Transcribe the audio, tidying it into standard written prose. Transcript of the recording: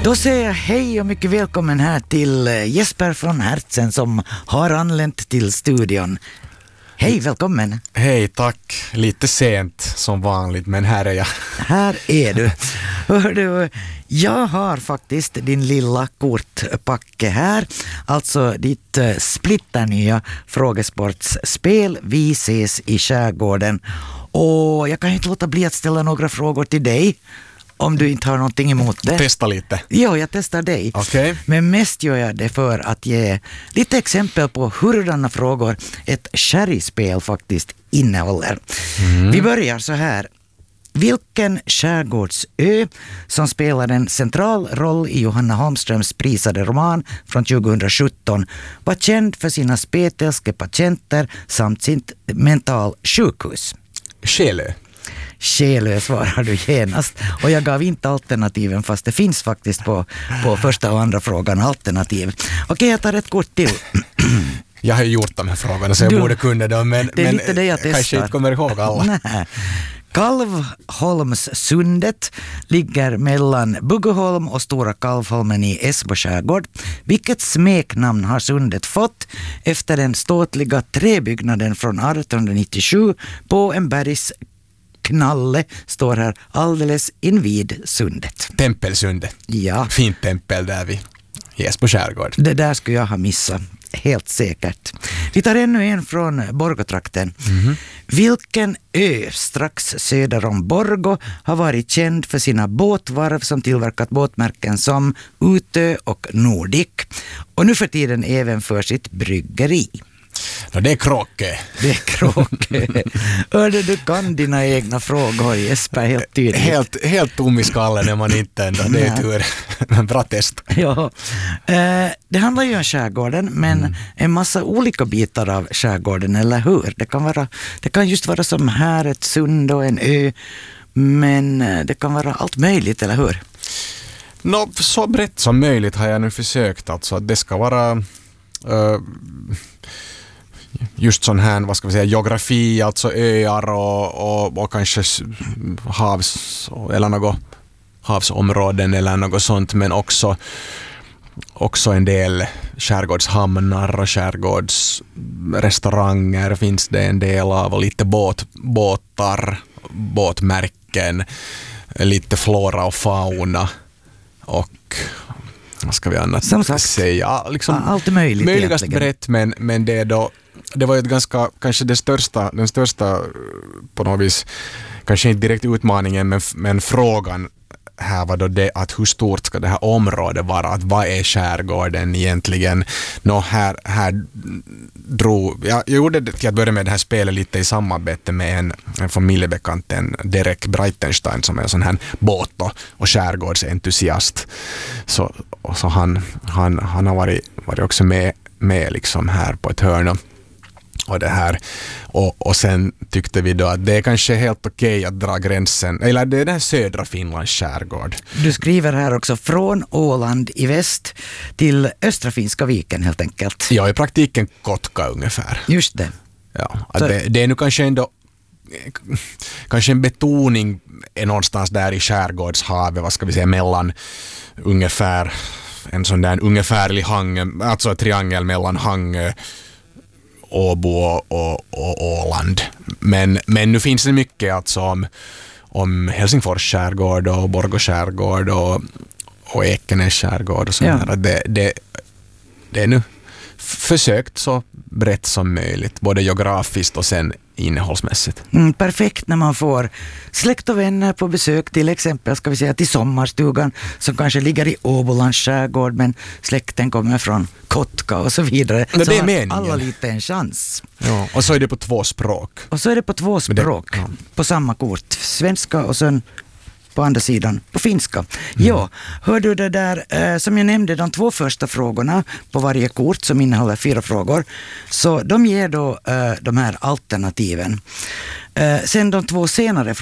Då säger jag hej och mycket välkommen här till Jesper från Hertzen som har anlänt till studion. Hej, välkommen. Hej, tack. Lite sent som vanligt, men här är jag. Här är du. Hör du, jag har faktiskt din lilla kortpacke här. Alltså ditt splitternya frågesportsspel Vi ses i skärgården. Och jag kan ju inte låta bli att ställa några frågor till dig. Om du inte har någonting emot det. Testa lite. Jo, jag testar dig. Okay. Men mest gör jag det för att ge lite exempel på hurdana frågor ett sherryspel faktiskt innehåller. Vi börjar så här. Vilken skärgårdsö som spelar en central roll i Johanna Holmströms prisade roman från 2017 var känd för sina spetälske patienter samt sitt mental sjukhus? Själö. Själö svarar du genast. Och jag gav inte alternativen fast det finns faktiskt på första och andra frågan alternativ. Okej, jag tar ett kort till. Jag har gjort de här frågorna så jag borde kunna dem, men lite det jag kanske inte kommer ihåg alla. Nej. Kalvholmssundet ligger mellan Buggeholm och Stora Kalvholmen i Esbo skärgård. Vilket smeknamn har sundet fått efter den ståtliga träbyggnaden från 1897 på en bergsknalle står här alldeles invid sundet? Tempelsundet. Ja. Fint tempel där vi ges på skärgård. Det där skulle jag ha missat. Helt säkert. Vi tar ännu en från Borgotrakten. Vilken ö strax söder om Borgå har varit känd för sina båtvarv som tillverkat båtmärken som Utö och Nordic och nu för tiden även för sitt bryggeri? Det är Kråkö. Det är Kråkö. Hörde du kan dina egna frågor, Jesper, helt tydligt. Helt tom i skallen när man inte ändå. Det är tur. Men bra test. Ja. Det handlar ju om skärgården, men en massa olika bitar av skärgården, eller hur? Det kan just vara som här ett sund och en ö, men det kan vara allt möjligt, eller hur? Så brett som möjligt har jag nu försökt. Alltså att det ska vara just sån här, vad ska vi säga, geografi, alltså öar och kanske eller något havsområden eller något sånt, men också en del skärgårdshamnar och skärgårdsrestauranger finns det en del av och lite båtar, båtmärken, lite flora och fauna och vad ska vi annars säga? Liksom, allt är möjligt möjligast egentligen. brett, men det var ju ett ganska, kanske den största på något vis, kanske inte direkt utmaningen, men frågan här var då det att hur stort ska det här området vara, att vad är skärgården egentligen? Här drog jag gjorde det till att börja med det här spelet lite i samarbete med en familjebekant, en Derek Breitenstein som är en sån här båt- och skärgårdsentusiast, så han har varit också med liksom här på ett hörn och det här. Och sen tyckte vi då att det är kanske helt okej att dra gränsen, eller det är den södra Finlands skärgård. Du skriver här också från Åland i väst till östra Finska viken helt enkelt. Ja, i praktiken Kotka ungefär. Just det. Ja, det är nu kanske ändå kanske en betoning är någonstans där i skärgårdshavet, vad ska vi säga, mellan ungefär en sån där ungefärlig alltså triangel mellan Hangö, Åbo och Åland. Men nu finns det mycket alltså om Helsingfors skärgård och Borgå skärgård och Ekenäs skärgård och sådär. Ja. Det är nu försökt så brett som möjligt, både geografiskt och sen innehållsmässigt. Perfekt när man får släkt och vänner på besök, till exempel ska vi säga till sommarstugan som kanske ligger i Åbolands skärgård, men släkten kommer från Kotka och så vidare. Men så det är har meningen. Alla lite en chans. Ja, och så är det på 2 språk. På samma kort. Svenska och sen på andra sidan på finska. Ja, hör du det där som jag nämnde, de 2 första frågorna på varje kort som innehåller 4 frågor, så de ger då de här alternativen. Sen de 2 senare